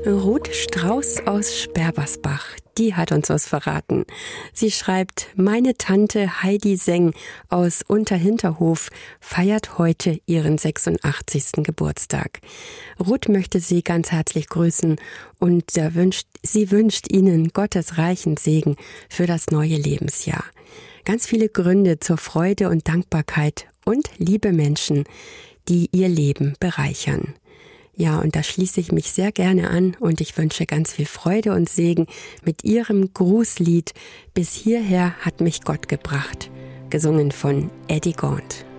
Ruth Strauß aus Sperbersbach, die hat uns was verraten. Sie schreibt, meine Tante Heidi Seng aus Unterhinterhof feiert heute ihren 86. Geburtstag. Ruth möchte Sie ganz herzlich grüßen und sie wünscht Ihnen Gottes reichen Segen für das neue Lebensjahr. Ganz viele Gründe zur Freude und Dankbarkeit und liebe Menschen, die ihr Leben bereichern. Ja, und da schließe ich mich sehr gerne an und ich wünsche ganz viel Freude und Segen mit Ihrem Grußlied Bis hierher hat mich Gott gebracht, gesungen von Eddie Gaunt.